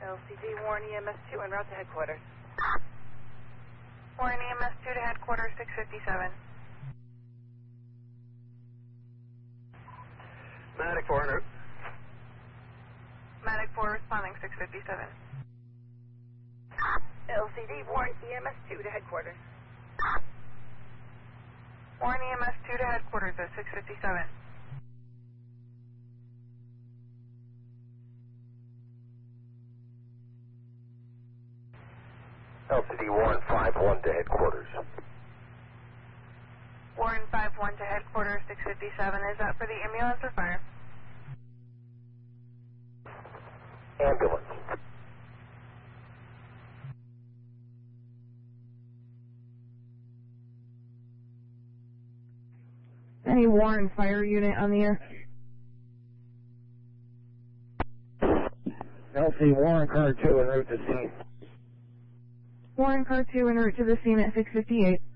LCD Warren EMS2 en route to headquarters. Warren EMS2 to headquarters 657. Medic 4 en route. Medic 4 responding 657. LCD Warren EMS2 to headquarters. Warren EMS2 to headquarters at 657. LCD Warren 5-1 to headquarters. Warren 5-1 to headquarters 657. Is that for the ambulance or fire? Ambulance. Any Warren fire unit on the air? LC Warren car 2 en route to scene. Warren car 2 en route to the scene at 658.